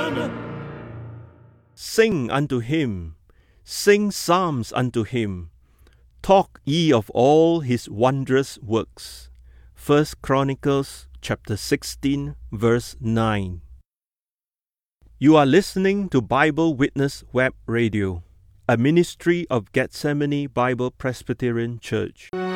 Sing unto him, sing psalms unto him, talk ye of all his wondrous works. 1 Chronicles chapter 16, verse 9. You are listening to Bible Witness Web Radio, a ministry of Gethsemane Bible Presbyterian Church.